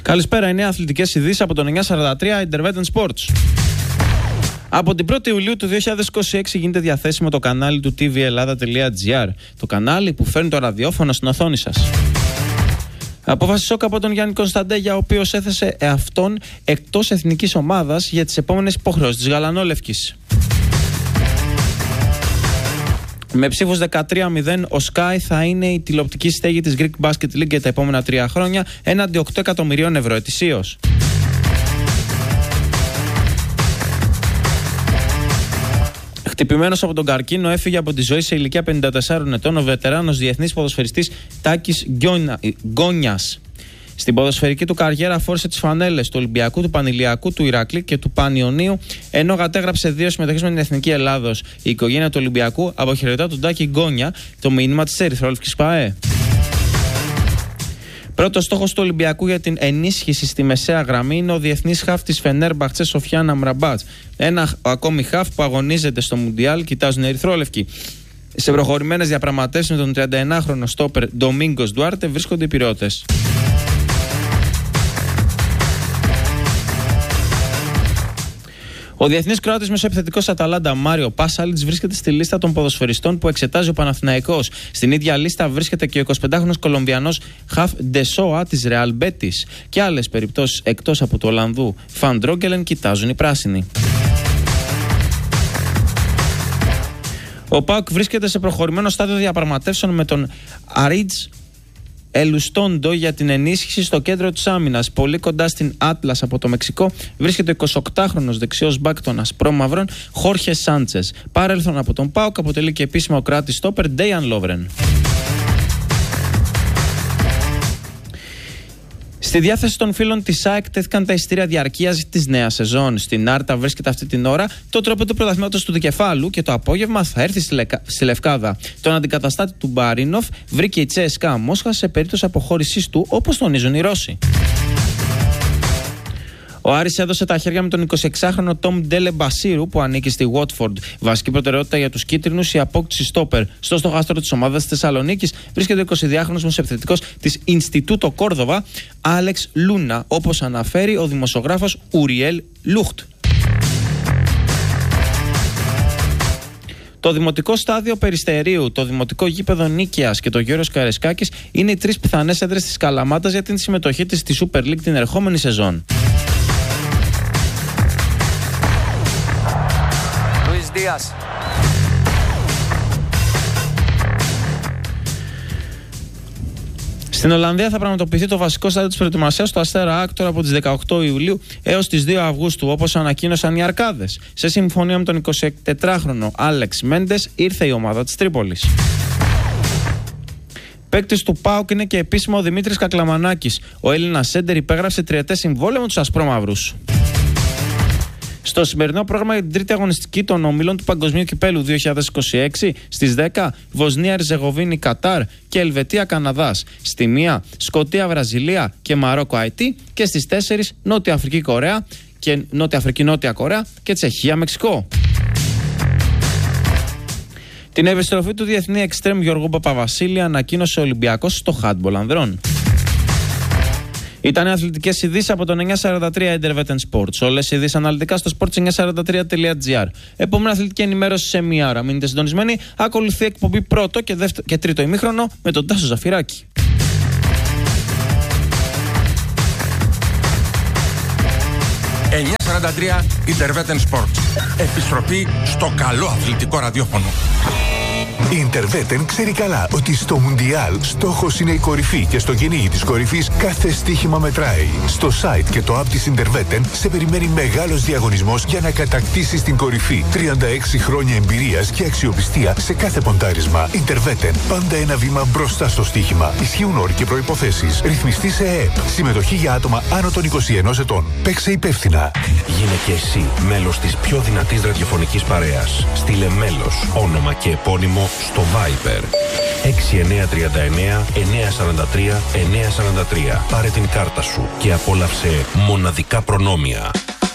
Καλησπέρα, είναι αθλητικές ειδήσεις από το 943 Intervet Sports. Από την 1η Ιουλίου του 2026 γίνεται διαθέσιμο το κανάλι του tvellada.gr, το κανάλι που φέρνει το ραδιόφωνο στην οθόνη σας. Απόφαση σοκ από τον Γιάννη Κωνσταντέγια, ο οποίος έθεσε εαυτόν εκτός εθνικής ομάδας για τις επόμενες υποχρεώσεις της γαλανόλευκης. Με ψήφους 13-0, ο Sky θα είναι η τηλεοπτική στέγη της Greek Basket League για τα επόμενα 3 χρόνια, έναντι 8 εκατομμυρίων ευρώ ετησίως. Χτυπημένος από τον καρκίνο, έφυγε από τη ζωή σε ηλικία 54 ετών ο βετεράνος διεθνής ποδοσφαιριστής Τάκης Γκόνιας. Στην ποδοσφαιρική του καριέρα φόρησε τις φανέλες του Ολυμπιακού, του Πανηλιακού, του Ηρακλή και του Πανιωνίου, ενώ κατέγραψε 2 συμμετοχές με την Εθνική Ελλάδος. Η οικογένεια του Ολυμπιακού αποχαιρετά τον Τάκη Γκόνια, το μήνυμα της Ερυθρόλευκης ΠΑΕ. Πρώτος στόχος του Ολυμπιακού για την ενίσχυση στη μεσαία γραμμή είναι ο διεθνής χαφ της Φενέρμπαχτσε Σοφιάν Αμραμπάτ. Ένα ακόμη χαφ που αγωνίζεται στο Μουντιάλ, κοιτάζουν οι Ερυθρόλευκοι. Σε προχωρημένες διαπραγματεύσεις με τον 31χρονο στόπερ Ντομίνγκος Ντουάρτε βρίσκονται οι Πειραιώτες. Ο διεθνής Κροάτης μεσοεπιθετικός Αταλάντα Μάριο Πάσαλιτς βρίσκεται στη λίστα των ποδοσφαιριστών που εξετάζει ο Παναθηναϊκός. Στην ίδια λίστα βρίσκεται και ο 25χρονος Κολομβιανός Χαφ Ντεσόα της Ρεάλ Μπέτις. Και άλλες περιπτώσεις εκτός από του Ολλανδού Φαν Ντρόγκελεν κοιτάζουν οι πράσινοι. Ο ΠΑΟΚ βρίσκεται σε προχωρημένο στάδιο διαπραγματεύσεων με τον Αρίτζ Ελουστόντο για την ενίσχυση στο κέντρο της άμυνας. Πολύ κοντά στην Άτλας από το Μεξικό βρίσκεται ο 28χρονος δεξιός μπακ των Ασπρόμαυρων Χόρχε Σάντσες. Παρέλθον από τον ΠΑΟΚ αποτελεί και επίσημα ο Κροάτης στόπερ Ντέιαν Λόβρεν. Στη διάθεση των φίλων της ΑΕΚ τέθηκαν τα εισιτήρια διαρκείας της νέας σεζόν. Στην Άρτα βρίσκεται αυτή την ώρα το τρόπο του πρωταθλήματος του Δικεφάλου και το απόγευμα θα έρθει στη Λευκάδα. Τον αντικαταστάτη του Μπαρίνοφ βρήκε η CSKA Μόσχα σε περίπτωση αποχώρησής του, όπως τονίζουν οι Ρώσοι. Ο Άρης έδωσε τα χέρια με τον 26χρονο Τόμ Ντέλε Μπασίρου που ανήκει στη Watford. Βασική προτεραιότητα για τους κίτρινους η απόκτηση στόπερ. Στο στοχάστρο της ομάδας της Θεσσαλονίκης βρίσκεται ο 22χρονος μεσοεπιθετικός της Ινστιτούτο Κόρδοβα, Άλεξ Λούνα, όπως αναφέρει ο δημοσιογράφος Ουριέλ Λούχτ. Το δημοτικό στάδιο Περιστερίου, το δημοτικό γήπεδο Νίκαιας και το Γιώργος Καρεσκάκης είναι οι 3 πιθανές έδρες της Καλαμάτας για την συμμετοχή της στη Super League την ερχόμενη σεζόν. Στην Ολλανδία θα πραγματοποιηθεί το βασικό στάδιο της προετοιμασίας στο Αστέρα Άκτορ από τις 18 Ιουλίου έως τις 2 Αυγούστου, όπως ανακοίνωσαν οι Αρκάδες. Σε συμφωνία με τον 24χρονο Άλεξ Μέντες ήρθε η ομάδα της Τρίπολης. Παίκτης του ΠΑΟΚ είναι και επίσημο ο Δημήτρης Κακλαμανάκης. Ο Έλληνας σέντερ υπέγραψε 3ετές συμβόλαιο με τους Ασπρόμαυρους. Στο σημερινό πρόγραμμα για την τρίτη αγωνιστική των ομίλων του Παγκοσμίου Κυπέλου 2026 στις 10 Βοσνία Ερζεγοβίνη Κατάρ και Ελβετία Καναδάς. Στη 1 Σκωτία Βραζιλία και Μαρόκο Αϊτή και στις 4 Νότια Αφρική Κορέα και Νότια Αφρική Νότια Κορέα και Τσεχία Μεξικό. Την επιστροφή του διεθνή εξτρέμ Γιώργου Παπαβασίλη ανακοίνωσε ο Ολυμπιακός στο χάντμπολ ανδρών. Ήταν οι αθλητικές ειδήσεις από το 943 Intervet Sports. Όλες οι ειδήσεις αναλυτικά στο sports943.gr. Επόμενη αθλητική ενημέρωση σε μία ώρα. Μείνετε συντονισμένοι. Ακολουθεί εκπομπή πρώτο και τρίτο ημίχρονο με τον Τάσο Ζαφυράκη. 943 Intervet Sports. Επιστροφή στο καλό αθλητικό ραδιόφωνο. Η Interveten ξέρει καλά ότι στο Μουντιάλ στόχος είναι η κορυφή και στο κυνήγι της κορυφής κάθε στοίχημα μετράει. Στο site και το app της Interveten σε περιμένει μεγάλος διαγωνισμός για να κατακτήσεις την κορυφή. 36 χρόνια εμπειρίας και αξιοπιστία σε κάθε ποντάρισμα. Interveten, πάντα ένα βήμα μπροστά στο στοίχημα. Ισχύουν όροι και προϋποθέσεις. Ρυθμιστή σε ΕΕΠ. Συμμετοχή για άτομα άνω των 21 ετών. Παίξε υπεύθυνα. Γίνε και εσύ μέλος της πιο δυνατής ραδιοφωνικής παρέας. Στείλε μέλος, όνομα και επώνυμο στο Viber 6939 943 943. Πάρε την κάρτα σου και απόλαυσε μοναδικά προνόμια.